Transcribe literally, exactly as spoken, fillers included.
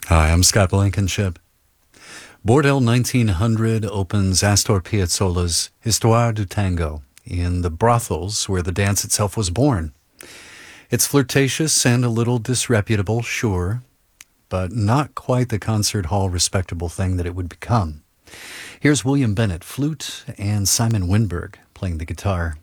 Hi, I'm Scott Blankenship. Bordel nineteen hundred opens Astor Piazzolla's Histoire du Tango in the brothels where the dance itself was born. It's flirtatious and a little disreputable, sure, but not quite the concert hall respectable thing that it would become. Here's William Bennett, flute, and Simon Winberg playing the guitar.